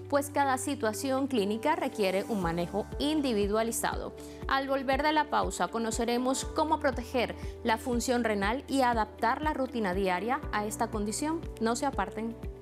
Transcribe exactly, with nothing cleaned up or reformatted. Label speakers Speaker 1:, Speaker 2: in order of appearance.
Speaker 1: pues cada situación clínica requiere un manejo individualizado. Al volver de la pausa, conoceremos cómo proteger la función renal y adaptar la rutina diaria a esta condición. No se aparten.